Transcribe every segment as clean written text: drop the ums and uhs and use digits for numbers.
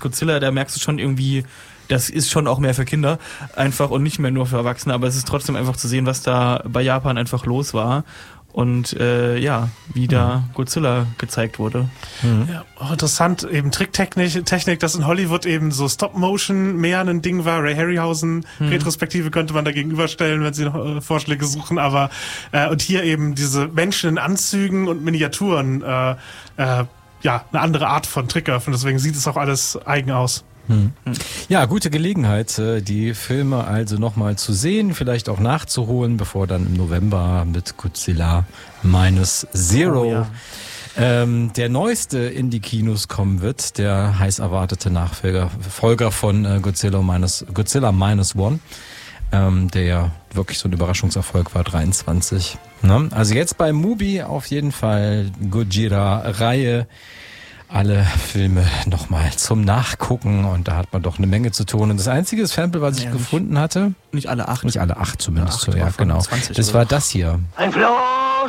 Godzilla, da merkst du schon irgendwie, das ist schon auch mehr für Kinder einfach und nicht mehr nur für Erwachsene, aber es ist trotzdem einfach zu sehen, was da bei Japan einfach los war. Und wie da Godzilla gezeigt wurde. Ja, auch interessant, eben Tricktechnik, dass in Hollywood eben so Stop-Motion mehr ein Ding war. Ray Harryhausen Retrospektive könnte man da gegenüberstellen, wenn sie noch Vorschläge suchen, aber und hier eben diese Menschen in Anzügen und Miniaturen, eine andere Art von Trickeröffnung, deswegen sieht es auch alles eigen aus. Ja, gute Gelegenheit, die Filme also nochmal zu sehen, vielleicht auch nachzuholen, bevor dann im November mit Godzilla Minus Zero der neueste in die Kinos kommen wird, der heiß erwartete Nachfolger von Godzilla Minus One, der ja wirklich so ein Überraschungserfolg war, 23. Ne? Also jetzt bei Mubi auf jeden Fall Gojira-Reihe. Alle Filme nochmal zum Nachgucken und da hat man doch eine Menge zu tun. Und das einzige Sample, was ich gefunden hatte... Nicht alle 8. Nicht alle 8 zumindest, ja genau. Das war das hier. Ein Floß!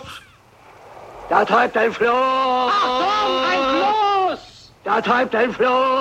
Da treibt ein Floß! Achtung, ein Floß! Da treibt ein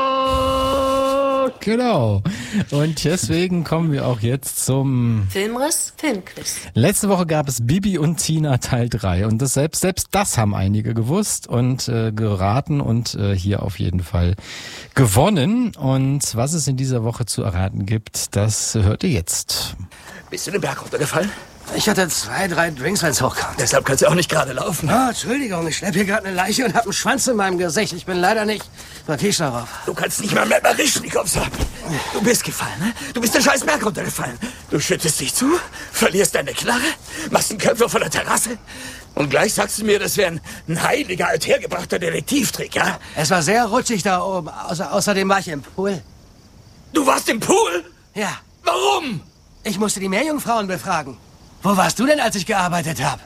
Floß! Genau. Und deswegen kommen wir auch jetzt zum Filmriss, Filmquiz. Letzte Woche gab es Bibi und Tina Teil 3 und das selbst das haben einige gewusst und geraten und hier auf jeden Fall gewonnen. Und was es in dieser Woche zu erraten gibt, das hört ihr jetzt. Bist du den Berg runtergefallen? Ich hatte 2, 3 Drinks, wenn's hochkam. Deshalb kannst du auch nicht gerade laufen. Oh, Entschuldigung, ich schleppe hier gerade eine Leiche und hab einen Schwanz in meinem Gesicht. Ich bin leider nicht vertieft darauf. Du kannst nicht mal mehr Marischnikows haben. Du bist gefallen, ne? Du bist den scheiß Berg runtergefallen. Du schüttest dich zu, verlierst deine Knarre, machst einen Köpfer von der Terrasse und gleich sagst du mir, das wäre ein heiliger, althergebrachter Detektivtrick, ja? Es war sehr rutschig da oben. Außerdem war ich im Pool. Du warst im Pool? Ja. Warum? Ich musste die Meerjungfrauen befragen. Wo warst du denn, als ich gearbeitet habe?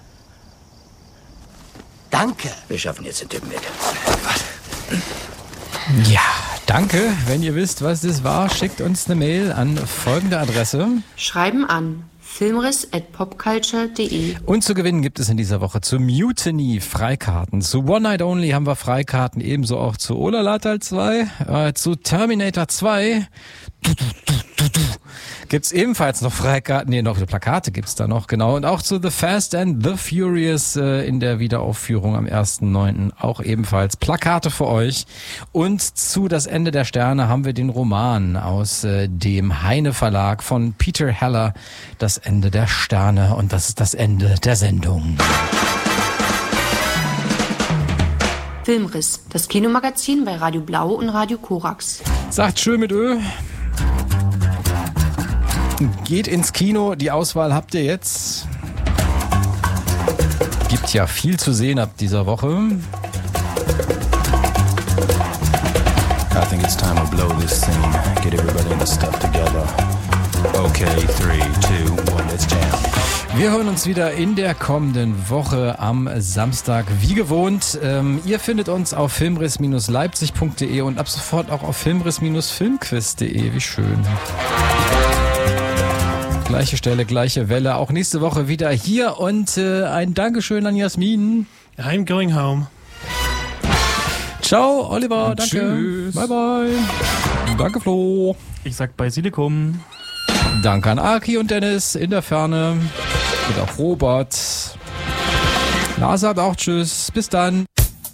Danke. Wir schaffen jetzt den Typen weg. Ja, danke. Wenn ihr wisst, was das war, schickt uns eine Mail an folgende Adresse. Schreiben an filmriss@popculture.de. Und zu gewinnen gibt es in dieser Woche zu Mutiny Freikarten. Zu One Night Only haben wir Freikarten, ebenso auch zu Olala Teil 2, zu Terminator 2. Gibt's ebenfalls noch Freikarten, noch Plakate gibt's da noch, genau. Und auch zu The Fast and the Furious in der Wiederaufführung am 1.9. auch ebenfalls Plakate für euch. Und zu Das Ende der Sterne haben wir den Roman aus dem Heine Verlag von Peter Heller, Das Ende der Sterne. Und das ist das Ende der Sendung. Filmriss, das Kinomagazin bei Radio Blau und Radio Korax. Sagt schön mit Ö. Geht ins Kino, die Auswahl habt ihr jetzt. Gibt ja viel zu sehen ab dieser Woche. I think it's time to blow this scene. Get everybody in the stuff together. Okay, 3, 2, 1, let's jam. Wir hören uns wieder in der kommenden Woche am Samstag, wie gewohnt. Ihr findet uns auf filmriss-leipzig.de und ab sofort auch auf filmriss-filmquiz.de. Wie schön. Gleiche Stelle, gleiche Welle. Auch nächste Woche wieder hier und ein Dankeschön an Jasmin. I'm going home. Ciao, Oliver. Und danke. tschüss. Bye, bye. Danke, Flo. Ich sag Basilikum. Danke an Aki und Dennis in der Ferne. Und auch Robert. Lars sagt auch tschüss. Bis dann.